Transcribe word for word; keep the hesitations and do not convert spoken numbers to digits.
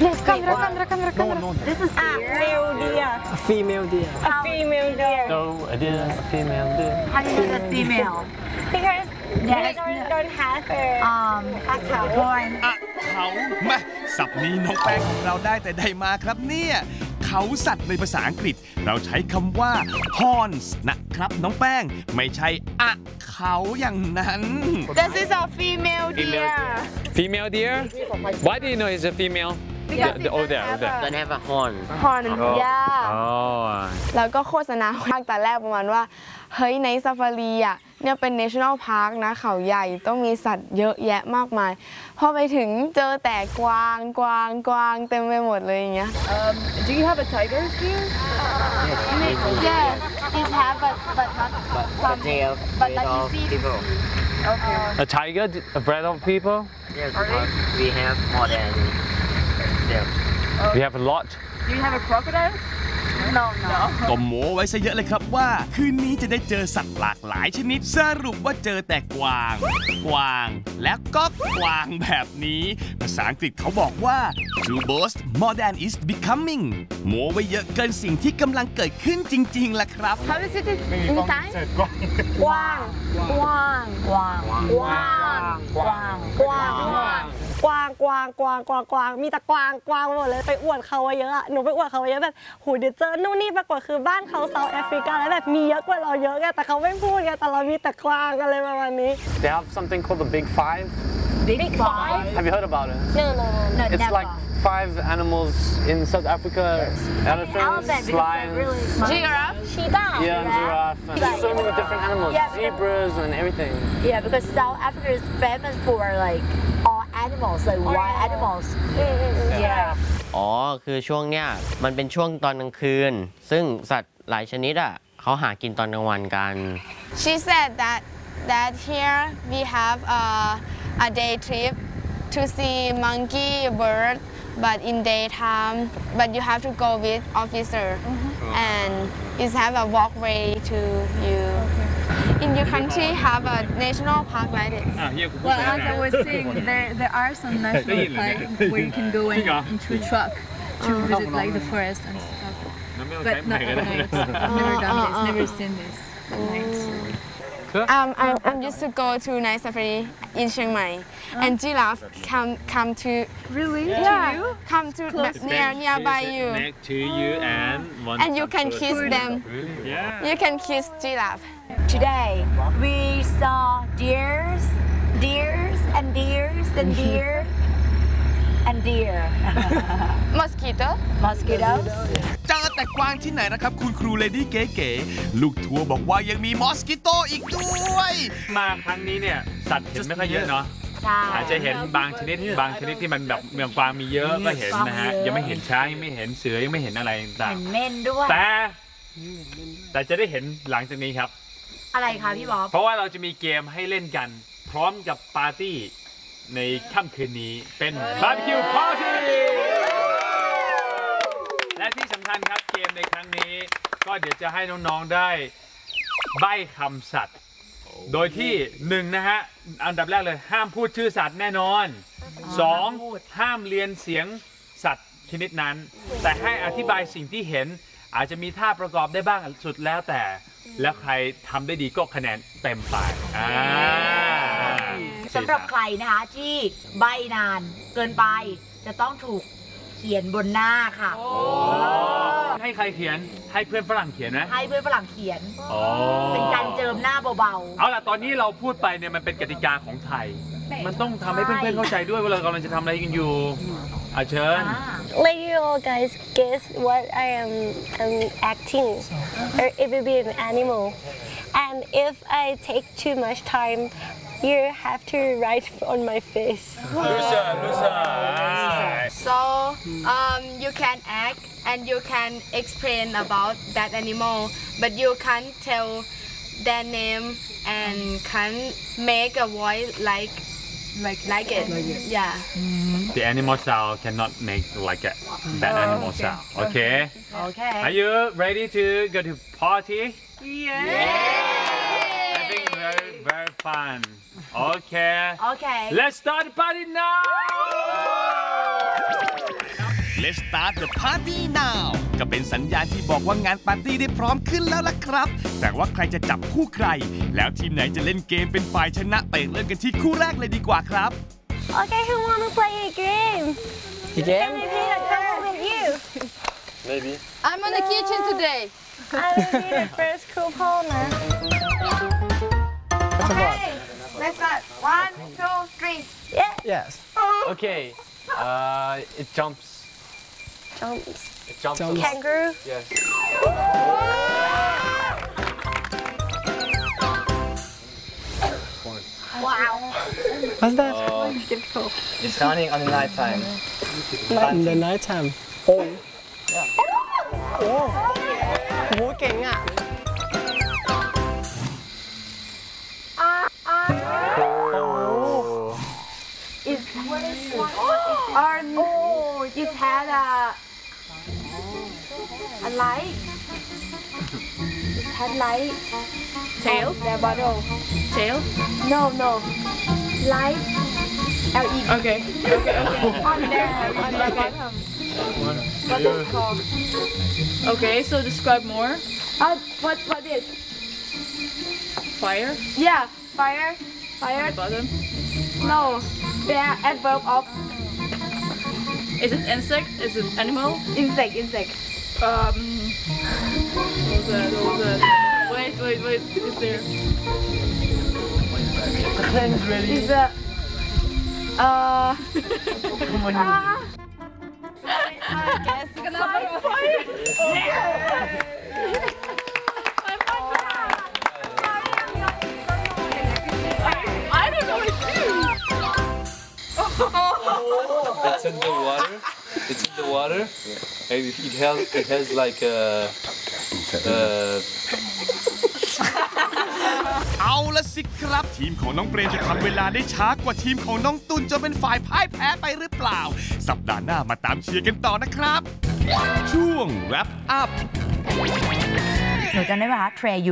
Yes, camera, camera, camera, camera. No, no. This is a male deer. A female deer. A female deer. So a deer, a female deer. How do you know the female? Because Yes. they don't, don't have a Um, horn. อะเขาแม่ศัพท์นี้น้องแป้งของเราได้แต่ใดมาครับเนี่ยเขาสัตว์ในภาษาอังกฤษเราใช้คำว่า horns นะครับน้องแป้งไม่ใช่อะเขาอย่างนั้น This is a female deer. Female deer? Why do you know it's a female? Because The- the- oh, it there, doesn't oh, there. have Don't have a horn. Horn. Oh. Yeah. Oh. แล้วก็โฆษณาภาคตอนแรกประมาณว่าเฮ้ยในซาฟารีอ่ะเนี่ยเป็น national park นะเขาใหญ่ต้องมีสัตว์เยอะแยะมากมายพอไปถึงเจอแต่กวางกวางกวางเต็มไปหมดเลยอย่างเงี้ย Um, do you have a tiger here? Yeah, it have but but not But, from. but they are but afraid like you of see this- people. Okay. A tiger afraid of people? Yes, because we have more than them. We have a lot. Do you have a crocodile? No, no. ก็โม้ไว้ซะเยอะเลยครับว่า คืนนี้จะได้เจอสัตว์หลากหลายชนิดสรุปว่าเจอแต่กวาง กวาง และก็กวางแบบนี้ ภาษาอังกฤษเขาบอกว่า to boast more than is becoming โม้ไว้เยอะเกินสิ่งที่กำลังเกิดขึ้นจริงๆล่ะครับ How is it ไม่มี in กล้อง Thai? เสร็จกล้องกวางกวางกวางกวางกวางกวางกวางกวางกวางกวางกวางมีแต่กวางกวางหมดเลยไปอวดเขาไว้เยอะอะหนูไปอวดเขาไว้เยอะแบบโหเดี๋ยวเจอนู่นนี่ปรากฏคือบ้านเขาเซาท์แอฟริกาแล้วแบบมีเยอะกว่าเราเยอะไงแต่เขาไม่พูดไงแต่เรามีแต่กวางอะไรประมาณนี้ They have something called the Big Five. Big five? Have you heard about it? no no no No, It's never. like five animals in South Africa. Elephants, Elephant, because they're lions, really smart. Giraffe cheetah yeah, and giraffe, and Right. so many different animals, Yeah, because- zebras and everything. Yeah, because South Africa is famous for like all animals, like wild animals. Yeah. อ๋อ คือช่วงเนี้ยมันเป็นช่วงตอนกลางคืน ซึ่งสัตว์หลายชนิดอ่ะเขาหากินตอนกลางวันกัน She said that that here we have a a day trip to see monkey bird but in daytime but you have to go with officer and it's have a walkway to you in your country have a national park like this Well, as I was saying, there there are some national parks where you can go in, into a truck to visit like the forest and stuff. But not at night. I've never done this, never seen this at night. um, I'm, I'm used to go to night safari in Chiang Mai and giraffe come come to Really? yeah To you? come to near nearby you Next to you and one and you can kiss them Yeah. you can kiss giraffe Today we saw deers, deers and deers and deer and deer. mosquito Mosquitoes. เจอแต่กวางที่ไหนนะครับ คุณครูเลดี้เก๋ๆลูกทัวร์บอกว่ายังมีมอสกิโตอีกด้วยมาครั้งนี้เนี่ยสัตว์เห็นไม่ค่อยเยอะเนาะใช่อาจจะเห็นบางชนิดบางชนิดที่มันแบบเมืองกวางมีเยอะก็เห็นนะฮะกวางเยอะยังไม่เห็นช้างยังไม่เห็นเสือยังไม่เห็นอะไรต่างเห็นเม่นด้วยๆแต่แต่จะได้เห็นหลังจากนี้ครับอะไรคะพี่บ๊อบเพราะว่าเราจะมีเกมให้เล่นกัน พร้อมกับปาร์ตี้ในค่ำคืนนี้เป็นบาร์บีคิวปาร์ตี้และที่สำคัญครับเกมในครั้งนี้ ก็เดี๋ยวจะให้น้องๆได้ใบ้คำสัตว์ โดยที่หนึ่งนะฮะอันดับแรกเลยห้ามพูดชื่อสัตว์แน่นอนสองห้ามเรียนเสียงสัตว์ชนิดนั้น แต่ให้อธิบายสิ่งที่เห็นอาจจะมีท่าประกอบได้บ้างสุดแล้วแต่ แล้วใครทำได้ดีก็คะแนนเต็มไปอ่าสำหรับใครนะคะที่ใบนานเกินไปจะต้องถูกเขียนบนหน้าค่ะให้ใครเขียนให้เพื่อนฝรั่งเขียนนะให้เพื่อนฝรั่งเขียนอ๋อเป็นการเจิมหน้าเบาเอาล่ะตอนนี้เราพูดไปเนี่ยมันเป็นกติกาของไทย มันต้องทำให้เพื่อนๆเข้าใจด้วยว่าเรากำลังจะทำอะไรกันอยู่อาเชิญ Let you all guys guess what I am um, acting, or it will be an animal. And if I take too much time, you have to write on my face. Lucia Lucia so um, you can act and you can explain about that animal but you can't tell their name and can't make a voice like Like like it, yeah The animal sound cannot make like a, that animal sound okay ๆ โอเค Are you ready to go to party Yeah. I think very very fun Okay โอเค Let's start the party now Let's start the party now ก็เป็นสัญญาณที่บอกว่างานปาร์ตี้ได้พร้อมขึ้นแล้วล่ะครับ แต่ว่าใครจะจับคู่ใคร แล้วทีมไหนจะเล่นเกมเป็นฝ่ายชนะไปเริ่มกันที่คู่แรกเลยดีกว่าครับ Okay, who wanna play a game? The game? Maybe a couple with you. Maybe. I'm in the kitchen today. I will be the first coupon. Okay, let's start. One, two, three. Yeah. Yes. Okay. Uh, it jumps. Jumps. It jumps. Jumps. a lot. Kangaroo. Yes. Wow. What's that? It's running on the night time. In the night time. Oh. Yeah. Oh. โหเก่งอ่ะ Oh. It's or oh, it had a a light. It had light. Tail? The bottle. Tail? No, no. Light. L E D. Okay. Okay. Okay. On there, on the bottom. What is called? Okay. So describe more. Uh, what what is? Fire. Yeah, fire. Fire. The bottom. No, they are adverb of Is it insect? Is it animal? insect. Insect. Um. What was that? What was that? Wait, wait, wait. Is there? Is a uh. ah. I don't know it too. It's in the water. It's in the water. And it has it has like a. Uh, เอาละสิครับ ทีมของน้องเปรมจะทำเวลาได้ช้ากว่าทีมของน้องตุลจนเป็นฝ่ายพ่ายแพ้ไปหรือเปล่า สัปดาห์หน้ามาตามเชียร์กันต่อนะครับ ช่วง wrap up หนูจำได้ไหมคะเทรย์